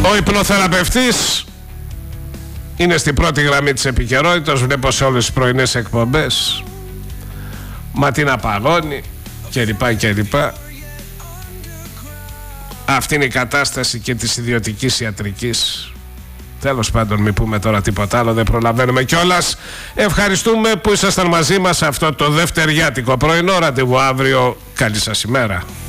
Ο υπνοθεραπευτής είναι στην πρώτη γραμμή της επικαιρότητας. Βλέπω σε όλες τις πρωινές εκπομπές. Μα τι να παγώνει κλπ. Αυτή είναι η κατάσταση και της ιδιωτικής ιατρικής. Τέλος πάντων, μην πούμε τώρα τίποτα άλλο, δεν προλαβαίνουμε κιόλας. Ευχαριστούμε που ήσασταν μαζί μας αυτό το δευτεριάτικο πρωινό. Ραντεβού αύριο. Καλή σας ημέρα.